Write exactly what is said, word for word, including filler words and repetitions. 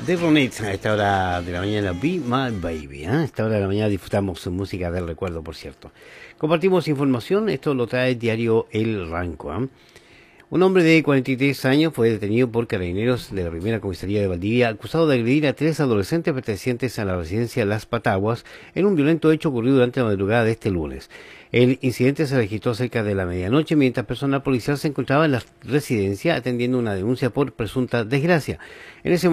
de Ronettes a esta hora de la mañana, Be My Baby. ¿eh? A esta hora de la mañana disfrutamos su música del recuerdo, por cierto. Compartimos información, esto lo trae el diario El Ranco. ¿eh? Un hombre de cuarenta y tres años fue detenido por carabineros de la primera comisaría de Valdivia, acusado de agredir a tres adolescentes pertenecientes a la residencia Las Pataguas en un violento hecho ocurrido durante la madrugada de este lunes. El incidente se registró cerca de la medianoche mientras personal policial se encontraba en la residencia atendiendo una denuncia por presunta desgracia. En ese